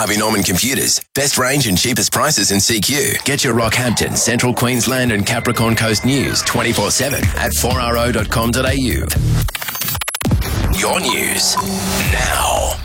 Harvey Norman Computers. Best range and cheapest prices in CQ. Get your Rockhampton, Central Queensland and Capricorn Coast news 24/7 at 4ro.com.au. Your news now.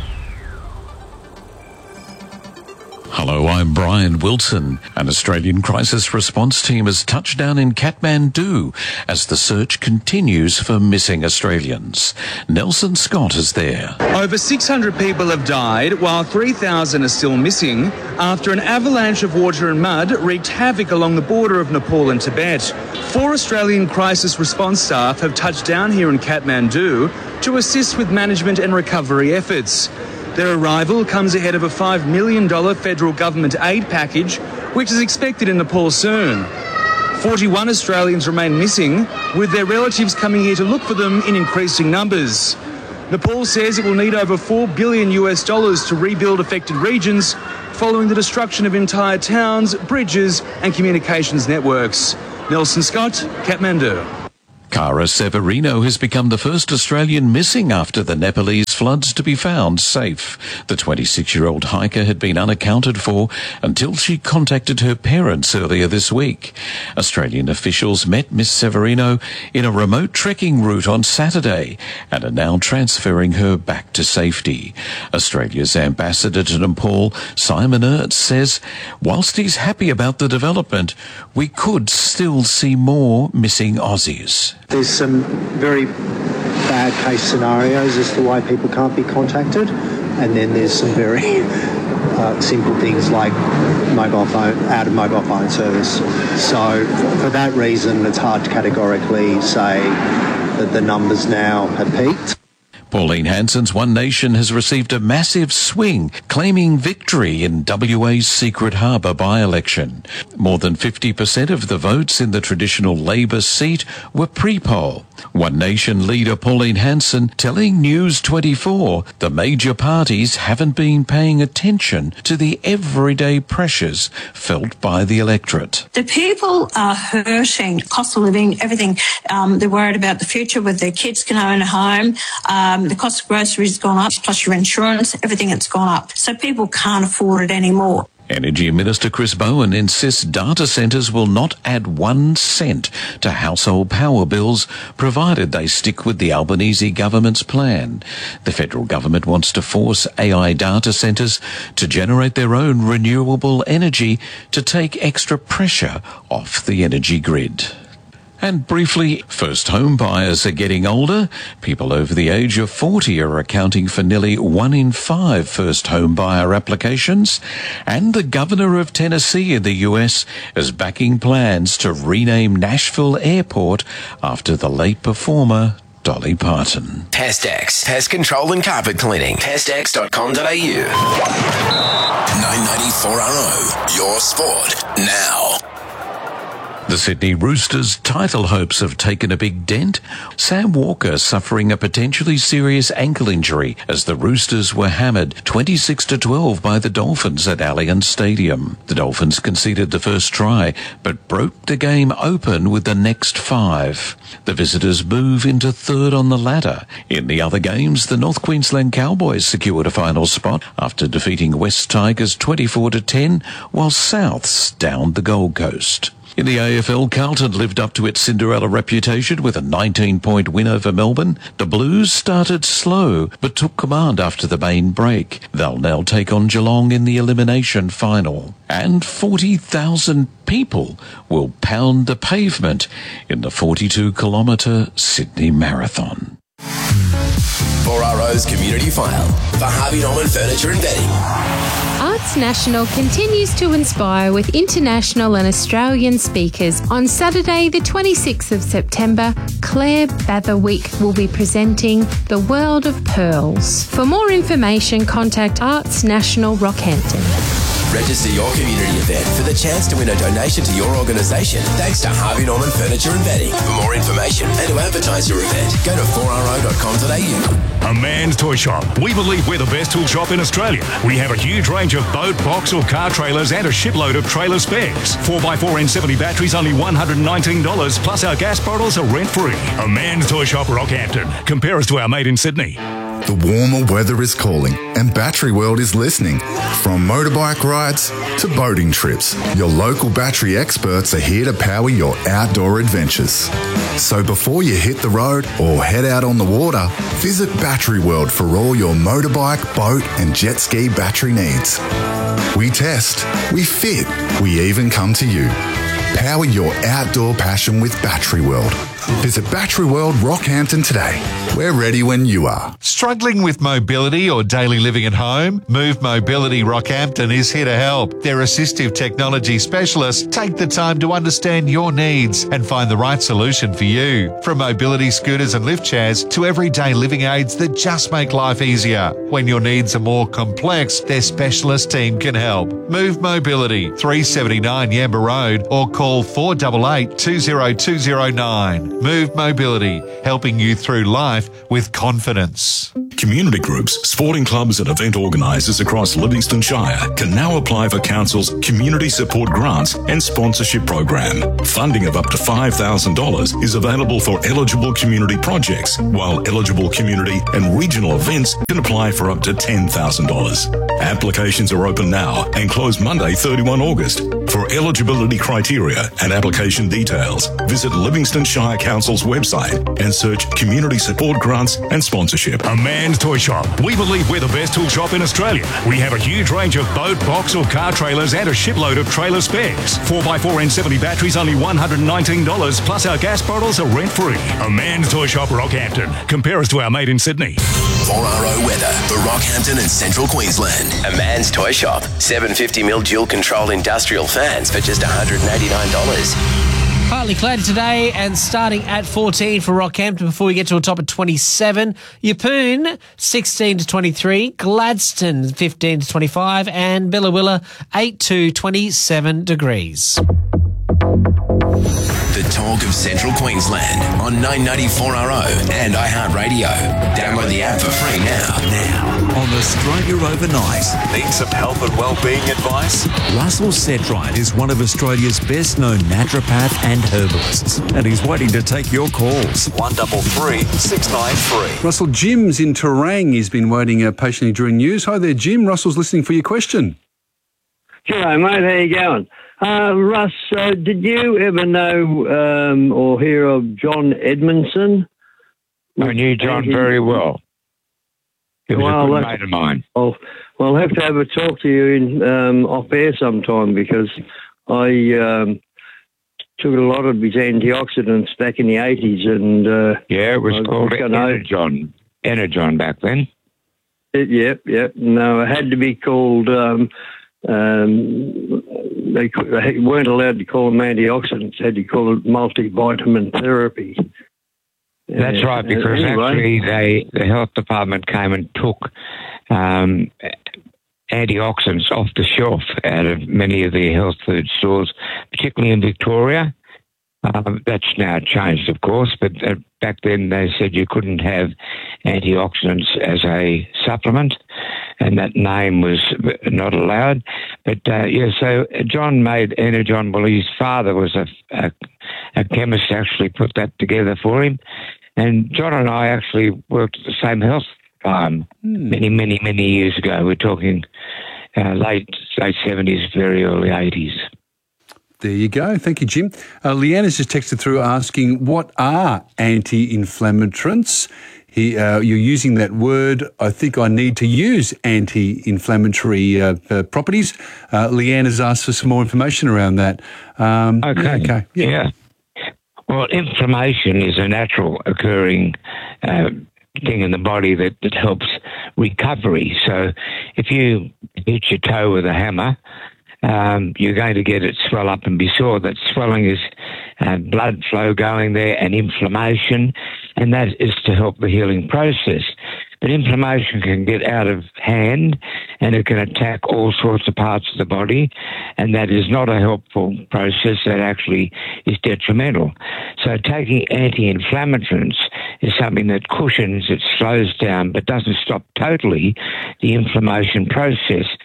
Hello, I'm Brian Wilson. An Australian crisis response team has touched down in Kathmandu as the search continues for missing Australians. Nelson Scott is there. Over 600 people have died, while 3,000 are still missing after an avalanche of water and mud wreaked havoc along the border of Nepal and Tibet. 4 Australian crisis response staff have touched down here in Kathmandu to assist with management and recovery efforts. Their arrival comes ahead of a $5 million federal government aid package, which is expected in Nepal soon. 41 Australians remain missing, with their relatives coming here to look for them in increasing numbers. Nepal says it will need over $4 billion to rebuild affected regions following the destruction of entire towns, bridges and communications networks. Nelson Scott, Kathmandu. Cara Severino has become the first Australian missing after the Nepalese floods to be found safe. The 26-year-old hiker had been unaccounted for until she contacted her parents earlier this week. Australian officials met Miss Severino in a remote trekking route on Saturday and are now transferring her back to safety. Australia's ambassador to Nepal, Simon Ertz, says, whilst he's happy about the development, we could still see more missing Aussies. There's some very bad case scenarios as to why people can't be contacted, and then there's some very simple things like out of mobile phone service. So for that reason, it's hard to categorically say that the numbers now have peaked. Pauline Hanson's One Nation has received a massive swing, claiming victory in WA's Secret Harbour by-election. More than 50% of the votes in the traditional Labor seat were pre-poll. One Nation leader Pauline Hanson telling News 24 the major parties haven't been paying attention to the everyday pressures felt by the electorate. The people are hurting, cost of living, everything. They're worried about the future, whether their kids can own a home. The cost of groceries has gone up, plus your insurance, everything has gone up. So people can't afford it anymore. Energy Minister Chris Bowen insists data centres will not add 1 cent to household power bills, provided they stick with the Albanese government's plan. The federal government wants to force AI data centres to generate their own renewable energy to take extra pressure off the energy grid. And briefly, first home buyers are getting older. People over the age of 40 are accounting for nearly 1 in 5 first home buyer applications. And the governor of Tennessee in the US is backing plans to rename Nashville Airport after the late performer Dolly Parton. PestX, pest control and carpet cleaning. PestX.com.au. 994RO, your sport now. The Sydney Roosters' title hopes have taken a big dent. Sam Walker suffering a potentially serious ankle injury as the Roosters were hammered 26-12 by the Dolphins at Allianz Stadium. The Dolphins conceded the first try, but broke the game open with the next 5. The visitors move into third on the ladder. In the other games, the North Queensland Cowboys secured a final spot after defeating West Tigers 24-10, while Souths downed the Gold Coast. In the AFL, Carlton lived up to its Cinderella reputation with a 19-point win over Melbourne. The Blues started slow, but took command after the main break. They'll now take on Geelong in the elimination final. And 40,000 people will pound the pavement in the 42-kilometre Sydney Marathon. 4RO's Community File for Harvey Norman Furniture and Bedding. Arts National continues to inspire with international and Australian speakers. On Saturday, the 26th of September, Claire Batherwick will be presenting The World of Pearls. For more information, contact Arts National Rockhampton. Register your community event for the chance to win a donation to your organisation thanks to Harvey Norman Furniture and Bedding. For more information and to advertise your event, go to 4ro.com.au. A Man's Toy Shop. We believe we're the best tool shop in Australia. We have a huge range of boat, box or car trailers and a shipload of trailer spares. 4x4 N70 batteries only $119, plus our gas bottles are rent-free. A Man's Toy Shop, Rockhampton. Compare us to our mate in Sydney. The warmer weather is calling and Battery World is listening. From motorbike rides to boating trips, your local battery experts are here to power your outdoor adventures. So before you hit the road or head out on the water, visit Battery World for all your motorbike, boat and jet ski battery needs. We test, we fit, we even come to you. Power your outdoor passion with Battery World. Visit Battery World Rockhampton today. We're ready when you are. Struggling with mobility or daily living at home? Move Mobility Rockhampton is here to help. Their assistive technology specialists take the time to understand your needs and find the right solution for you. From mobility scooters and lift chairs to everyday living aids that just make life easier. When your needs are more complex, their specialist team can help. Move Mobility, 379 Yamba Road, or call 488 20209. Move Mobility, helping you through life with confidence. Community groups, sporting clubs and event organisers across Livingston Shire can now apply for Council's Community Support Grants and Sponsorship Program. Funding of up to $5,000 is available for eligible community projects, while eligible community and regional events can apply for up to $10,000. Applications are open now and close Monday, 31 August. For eligibility criteria and application details, visit Livingston Shire Council's website and search Community Support Grants and Sponsorship. A Man's Toy Shop. We believe we're the best tool shop in Australia. We have a huge range of boat, box or car trailers and a shipload of trailer spares. 4x4 N70 batteries only $119, plus our gas bottles are rent-free. A Man's Toy Shop, Rockhampton. Compare us to our mate in Sydney. 4RO weather for Rockhampton and Central Queensland. A Man's Toy Shop. 750mm dual-control industrial fans for just $189. Partly cloudy today and starting at 14 for Rockhampton before we get to a top of 27. Yeppoon, 16 to 23. Gladstone, 15 to 25. And Billawilla, 8 to 27 degrees. The talk of Central Queensland on 994RO and iHeartRadio. Download the app for free now. On Australia Overnight. Need some health and wellbeing advice? Russell Setright is one of Australia's best-known naturopath and herbalists, and he's waiting to take your calls. 133 693. Russell, Jim's in Terang. He's been waiting patiently during news. Hi there, Jim. Russell's listening for your question. G'day, mate. How you going? Russ, did you ever know or hear of John Edmondson? I knew John very well. He was a good mate of mine. Well, I'll have to have a talk to you in off air sometime, because I took a lot of his antioxidants back in the 80s. And yeah, it was called Energon back then. Yep. No, it had to be called... they weren't allowed to call them antioxidants. They had to call it multivitamin therapy. That's right, because actually the health department came and took antioxidants off the shelf out of many of the health food stores, particularly in Victoria. That's now changed, of course, but back then they said you couldn't have antioxidants as a supplement, and that name was not allowed. But, so John made Energon. Well, his father was a chemist, actually put that together for him. And John and I actually worked at the same health farm many years ago. We're talking late 70s, very early 80s. There you go. Thank you, Jim. Leanne has just texted through asking, what are anti-inflammatories? You're using that word. I think I need to use anti-inflammatory properties. Leanne has asked for some more information around that. Okay. Yeah. Well, inflammation is a natural occurring thing in the body that helps recovery. So if you hit your toe with a hammer, you're going to get it swell up and be sore. That swelling is blood flow going there and inflammation, and that is to help the healing process. But inflammation can get out of hand and it can attack all sorts of parts of the body, and that is not a helpful process. That actually is detrimental. So taking anti-inflammatories is something that cushions, it slows down, but doesn't stop totally the inflammation process.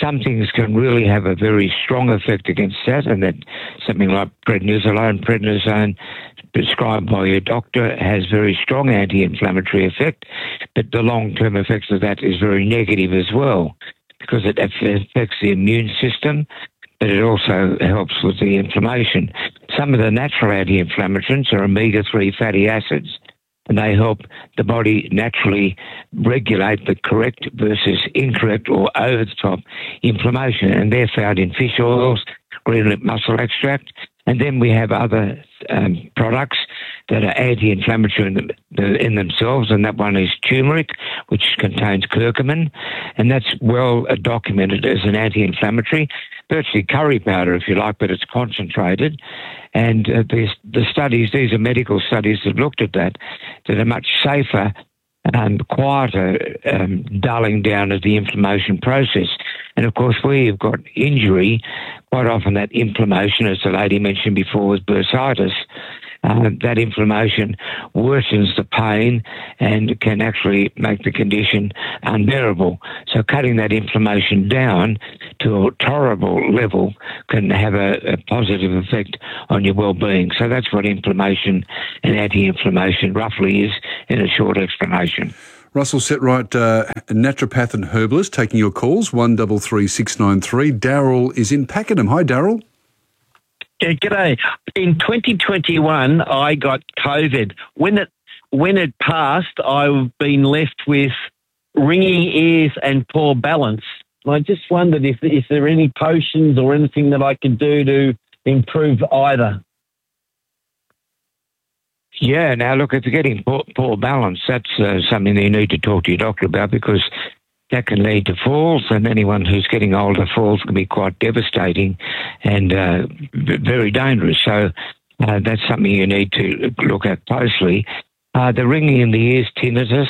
some things can really have a very strong effect against that, and that something like prednisone prescribed by your doctor has very strong anti-inflammatory effect, but the long-term effects of that is very negative as well, because it affects the immune system, but it also helps with the inflammation. Some of the natural anti-inflammatories are omega-3 fatty acids, and they help the body naturally regulate the correct versus incorrect or over-the-top inflammation, and they're found in fish oils, green lip mussel extract, and then we have other products that are anti-inflammatory in themselves, and that one is turmeric, which contains curcumin, and that's well documented as an anti-inflammatory, virtually curry powder, if you like, but it's concentrated. And the studies, these are medical studies that looked at that are much safer, quieter dulling down of the inflammation process. And of course, where you've got injury, quite often that inflammation, as the lady mentioned before, was bursitis. That inflammation worsens the pain and can actually make the condition unbearable. So cutting that inflammation down to a tolerable level can have a positive effect on your well-being. So that's what inflammation and anti-inflammation roughly is in a short explanation. Russell Setright, naturopath and herbalist, taking your calls, 133693. Daryl is in Pakenham. Hi, Daryl. Yeah, g'day. In 2021, I got COVID. When it passed, I've been left with ringing ears and poor balance. I just wondered if there are any potions or anything that I could do to improve either. Yeah, now look, if you're getting poor balance, that's something that you need to talk to your doctor about, because that can lead to falls, and anyone who's getting older, falls can be quite devastating and very dangerous. So that's something you need to look at closely. The ringing in the ears, tinnitus,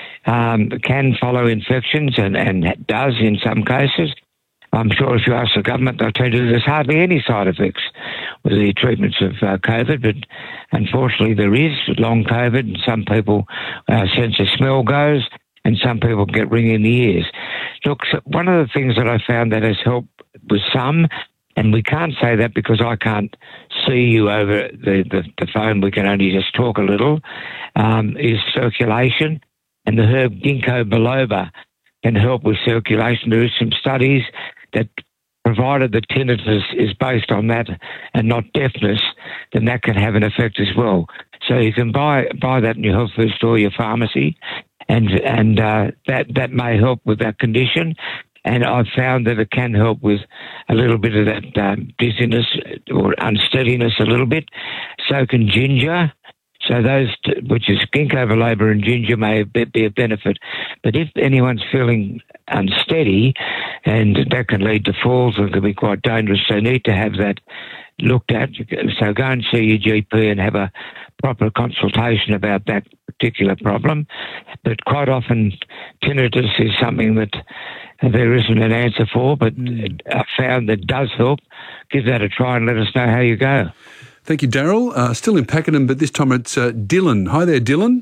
can follow infections and does in some cases. I'm sure if you ask the government, they'll tell you there's hardly any side effects with the treatments of COVID, but unfortunately there is long COVID, and some people sense of smell goes, and some people get ringing in the ears. Look, so one of the things that I found that has helped with some, and we can't say that because I can't see you over the phone, we can only just talk a little, is circulation. And the herb ginkgo biloba can help with circulation. There is some studies that, provided the tinnitus is based on that and not deafness, then that can have an effect as well. So you can buy that in your health food store, your pharmacy, and that may help with that condition. And I've found that it can help with a little bit of that dizziness or unsteadiness a little bit. So can ginger. So those, which is ginkgo biloba and ginger, may be a benefit. But if anyone's feeling unsteady, and that can lead to falls and can be quite dangerous, they need to have that looked at. So go and see your GP and have a proper consultation about that particular problem. But quite often tinnitus is something that there isn't an answer for, but I found that does help. Give that a try and let us know how you go. Thank you, Daryl. Still in Pakenham, but this time it's Dylan. Hi there, Dylan.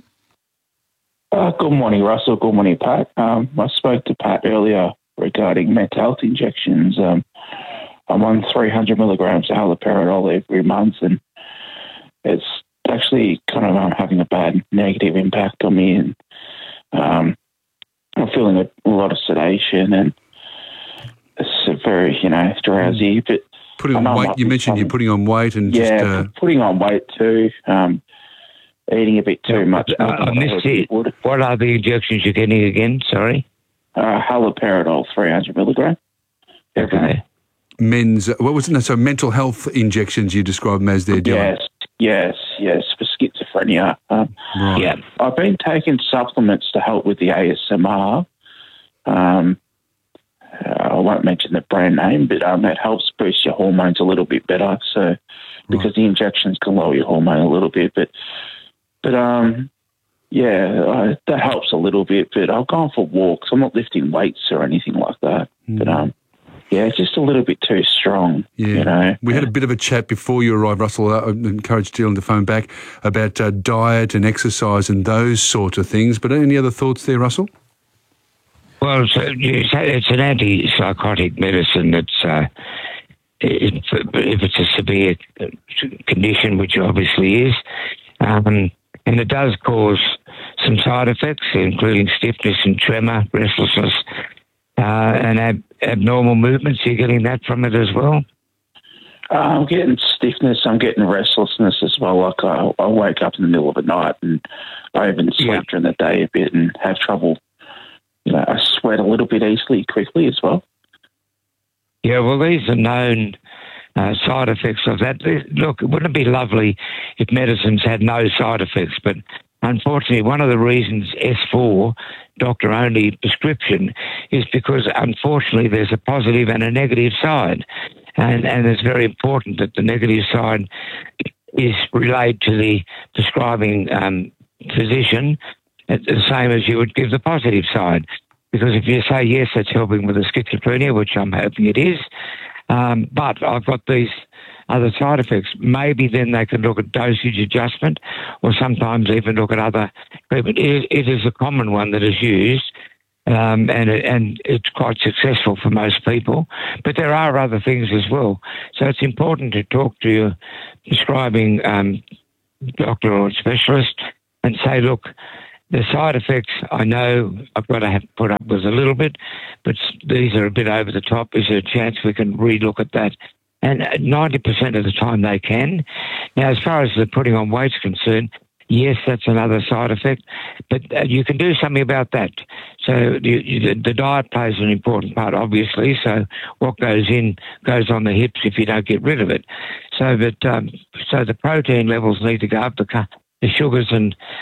Good morning, Russell. Good morning, Pat. I spoke to Pat earlier regarding mental health injections. I'm on 300 milligrams of haloperidol every month, and it's actually kind of having a bad negative impact on me. And I'm feeling a lot of sedation, and it's very, drowsy. But putting on weight. You mentioned you're putting on weight, and putting on weight too. Eating a bit too much. I missed it. What are the injections you're getting again? Sorry. Haloperidol, 300 milligrams. Okay. Men's, what was it? No, so mental health injections you described them as there, Dylan. Yes, for schizophrenia. Right. Yeah. I've been taking supplements to help with the ASMR. I won't mention the brand name, but it helps boost your hormones a little bit better. So, because the injections can lower your hormone a little bit, but that helps a little bit. But I've gone for walks. I'm not lifting weights or anything like that. But it's just a little bit too strong. Yeah, we had a bit of a chat before you arrived, Russell. I encouraged Dylan to phone back about diet and exercise and those sort of things. But any other thoughts there, Russell? Well, you say it's an antipsychotic medicine that's, if it's a severe condition, which it obviously is, and it does cause some side effects, including stiffness and tremor, restlessness, and abnormal movements. You're getting that from it as well? I'm getting stiffness. I'm getting restlessness as well. Like I wake up in the middle of the night and I even sleep during the day a bit and have trouble. I sweat a little bit easily, quickly as well. Yeah, well, these are known side effects of that. Look, wouldn't it be lovely if medicines had no side effects? But unfortunately, one of the reasons S4, doctor-only prescription, is because, unfortunately, there's a positive and a negative side. And it's very important that the negative side is relayed to the prescribing physician the same as you would give the positive side. Because if you say, yes, that's helping with the schizophrenia, which I'm hoping it is, but I've got these other side effects, maybe then they can look at dosage adjustment or sometimes even look at other treatment. It is a common one that is used, and it's quite successful for most people. But there are other things as well. So it's important to talk to your prescribing doctor or specialist and say, look, the side effects, I know I've got to have put up with a little bit, but these are a bit over the top. Is there a chance we can relook at that? And 90% of the time they can. Now, as far as the putting on weight's concerned, yes, that's another side effect, but you can do something about that. So the diet plays an important part, obviously. So what goes in goes on the hips if you don't get rid of it. So the protein levels need to go up, the sugars and